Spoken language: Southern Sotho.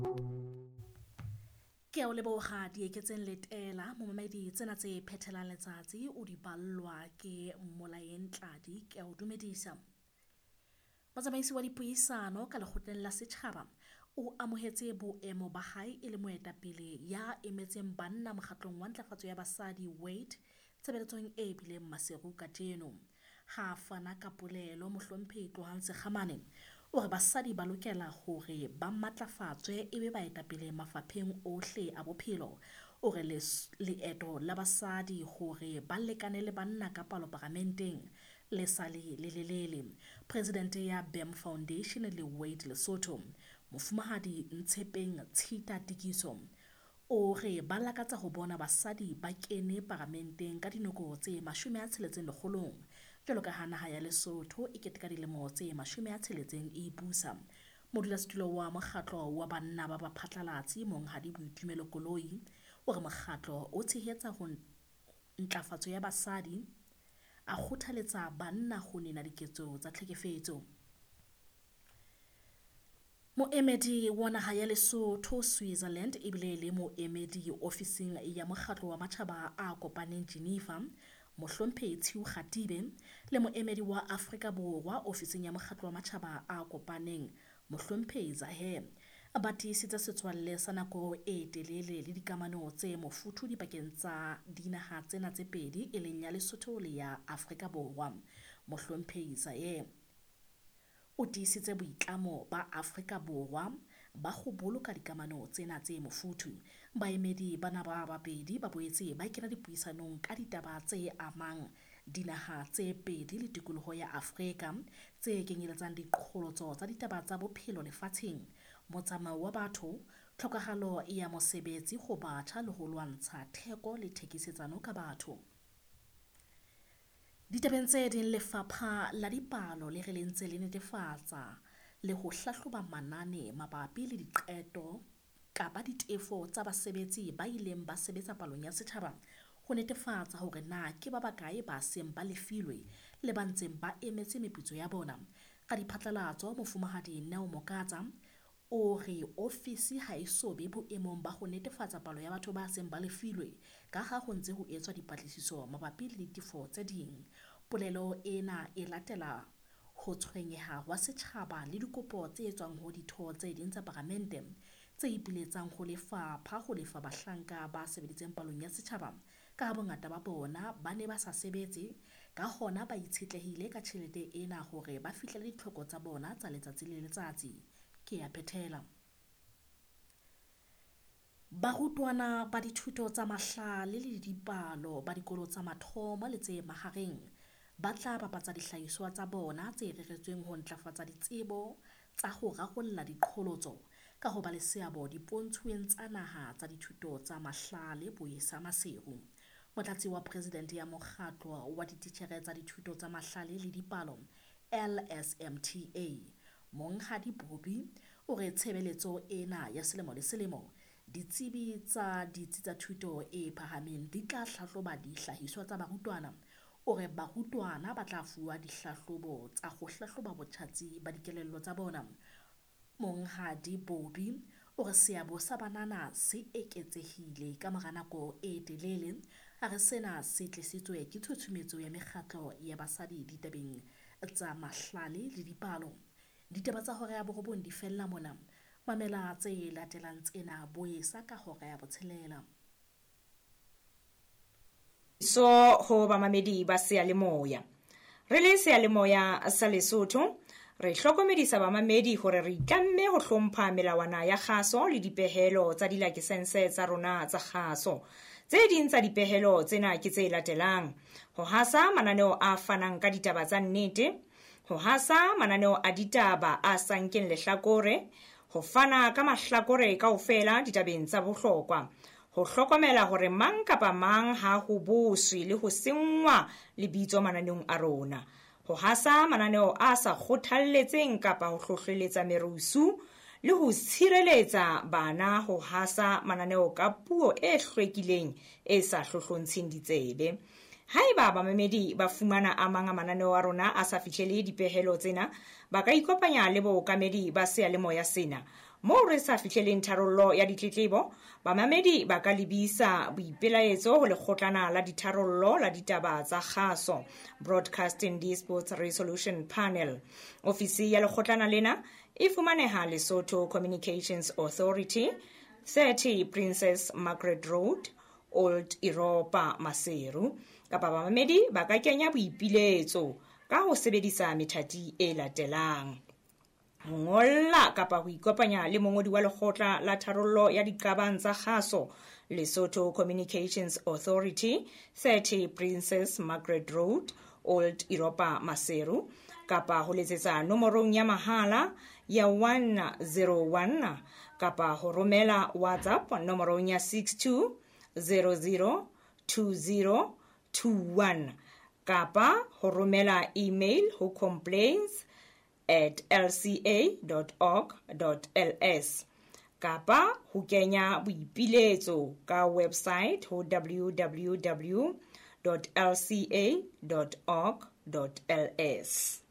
Ke o leboga dieketseng letela momamedi tsena tse phethelang letsatsi o di ballwa ke Molaeng Tladi ke a o dumedisa. Motsamaisi wa dipuisano ka lekgotleng la setjhaba o amohetse boemo ba hae e le moetapele ya emetseng banna mokgatlong wa ntlafatso ya basadi Wade tshebeletsong e bileng maseru ka teno. Ha fana ka polelo mohlomphehi Tlohang Sekgamane o re basadi ba lokela hore ba matlafatswe e be baetapele mafapheng ohle a bophelo. O re leeto la basadi hore ba lekane le banna ka palo parlamenteng le sale le lelele. President ya BEM Foundation le Wade Lesotho Mofumahadi Ntshepeng Tshita Tikiso o re ba lakatsa ho bona basadi ba kene parlamenteng ka dinoko tse 60 jwalo ka naha ya Lesotho e keteka dilemo tse 60 e busa. Modulasetulo wa mokgatlo wa banna ba baphatlalatsi Monghadi Boitumelo Koloi o re mokgatlo o tshehetsa ho ntlafatso ya basadi a kgothaletsa banna ho nena diketso tsa tlhekefetso. Moemedi wa naha ya Lesotho Switzerland ebile le moemedi ofising ya mokgatlo wa matjhaba a kopaneng Geneva Mohlomphehi Tshiu Kgatibe le moemedi wa Afrika Borwa ofising ya mokgatlo wa matjhaba a kopaneng Mohlomphehi Zahe ba tiisitse setswalle sa nako e telele le dikamano tse mofuthu dipakeng tsa dinaha tsena tse pedi e leng ya Lesotho le ya Afrika Borwa. Mohlomphehi Zahe o tiisitse boitlamo ba Afrika Borwa ba go boloka dikamano tsena tse mofuthu. Baemedi bana ba babedi ba boetse ba kena dipuisanong ka ditaba tse amang dinaha tse pedi le tikoloho ya Afrika tse kenyeletsang diqholotso tsa ditaba tsa bophelo lefatsheng, motsamao wa batho, tlhokahalo ya mosebetsi ho batjha le ho lwantsha theko le thekisetsano ka batho. Ditabeng tse ding lefapha la dipalo le re lentse le netefatsa le ho hlahloba manane mabapi le diqeto kapa ditefo tsa basebetsi ba ileng ba sebetsa palong ya setjhaba ho netefatsa hore na ke ba bakae ba seng ba lefilwe le ba ntseng ba emetse meputso ya bona. Ka diphatlalatso Mofumahadi Neo Mokatsa o re ofisi ha e so be boemong ba ho netefatsa palo ya batho ba seng ba lefilwe ka ha ho ntse ho etswa dipatlisiso mabapi le ditefo tse ding. Polelo ena e latela ho tshwenyeha wa setjhaba le dikopo tse etswang ho ditho tse ding tsa parlamente tse ipiletsang ho lefa bahlanka ba sebeditseng palong ya setjhaba ka ha bongata ba bona ba ne ba sa sebetse ka hona ba itshetlehile ka tjhelete ena hore ba fihlele ditlhoko tsa bona tsa letsatsi le letsatsi. Ke ya phethela. Barutwana ba dithuto tsa mahlale le dipalo ba dikolo tsa mathomo le tse mahareng ba tla bapatsa dihlahiswa tsa bona tse reretsweng ho ntlafatsa ditsebo tsa ho rarolla diqholotso ka ho ba le seabo dipontshweng tsa naha tsa dithuto tsa mahlale Boyesa Maseru. Motlatsi wa President ya mokgatlo wa dititjhere tsa dithuto tsa mahlale le dipalo LSMTA Monghadi Bobi o re tshebeletso ena ya selemo le selemo ditsebi tsa ditsi tsa thuto e phahameng di tla hlahloba dihlahiswa tsa barutwana. O re barutwana ba tla fuwa dihlahlobo tsa ho hlahloba botjhatsi ba dikelello tsa bona. Monghadi Bobi o re seabo sa banana se eketsehile ka mora nako e telele a re sena se tlisitswe ke tshutshumetso ya mekgatlo ya basadi ditabeng tsa mahlale le dipalo. Ditaba tsa hora ya borobong di fella mona. Mamela tse latelang tsena Boyesa ka hora ya botshelela. So ho bamamedi ba Seyalemoya. Re le Seyalemoya sa Lesotho re hlokomedisa bamamedi hore re itlamme ho hlompha melawana ya kgaso le dipehelo tsa dilakesense tsa rona tsa kgaso. Tse ding tsa dipehelo tsena ke tse latelang: ho hasa mananeo a fanang ka ditaba tsa nnete, ho hasa mananeo a ditaba a sankeng lehlakore, ho fana ka mahlakore kaofela ditabeng tsa bohlokwa, ho hlokomela hore mang kapa mang ha ho boswe le ho sengwa lebitso mananeong a rona, ho hasa mananeo a sa kgothalletseng kapa ho hlohleletsa merusu, le ho tshireletsa bana ho hasa mananeo ka puo e hlwekileng e sa hlohlontsheng ditsebe. Haeba bamamedi ba fumana a mang a mananeo a rona a sa fihlele dipehelo tsena, ba ka ikopanya le bookamedi ba Seyalemoya sena Mo re sa fihleleng tharollo ya ditletlebo, bamamedi ba ka lebisa boipelaetso ho lekgotlana la ditharollo la ditaba tsa kgaso, Broadcasting Disputes Resolution Panel. Ofisi ya lekgotlana lena e fumaneha Lesotho Communications Authority, 30 Princess Margaret Road, Old Europa, Maseru. Kapa bamamedi ba ka kenya boipiletso ka ho sebedisa methati e latelang: ho ngolla kapa ho ikopanya le mongodi wa lekgotla la tharollo ya diqabang tsa kgaso, Lesotho Communications Authority, 30 Princess Margaret Road, Old Europa, Maseru, kapa ho letsetsa nomorong ya mahala ya 101 kapa ho romela WhatsApp nomorong ya 62002021 kapa ho romela email ho complaints@lca.org.ls kapa ho kenya boipiletso ka website ho www.lca.org.ls.